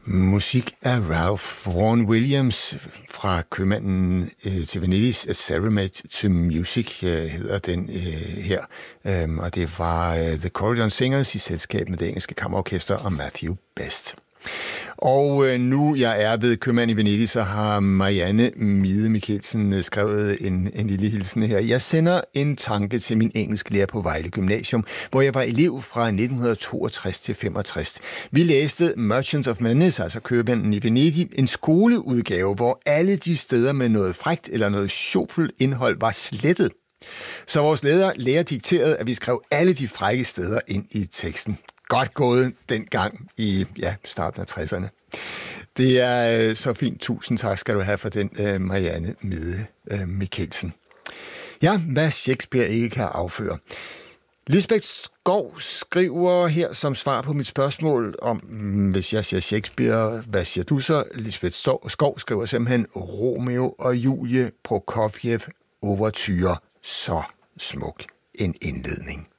Musik af Ralph Vaughan Williams fra Købmanden til Venedigs A Serenade to Music hedder den her. Og det var The Corridon Singers i selskab med det engelske kammerorkester og Matthew Best. Og nu jeg er ved Købmanden i Venedig, så har Marianne Mide Mikkelsen skrevet en lille hilsen her. Jeg sender en tanke til min engelsklærer på Vejle Gymnasium, hvor jeg var elev fra 1962 til 65. Vi læste Merchants of Venice, altså Købmanden i Venedig, en skoleudgave, hvor alle de steder med noget frækt eller noget sjovfuldt indhold var slettet. Så vores lærer dikterede, at vi skrev alle de frække steder ind i teksten. Godt gået dengang i starten af 60'erne. Det er så fint. Tusind tak skal du have for den, Marianne Mide Mikkelsen. Ja, hvad Shakespeare ikke kan afføre. Lisbeth Skov skriver her som svar på mit spørgsmål om, hvis jeg siger Shakespeare, hvad siger du så? Lisbeth Skov skriver simpelthen Romeo og Julie Prokofjev Ouverture. Så smuk en indledning.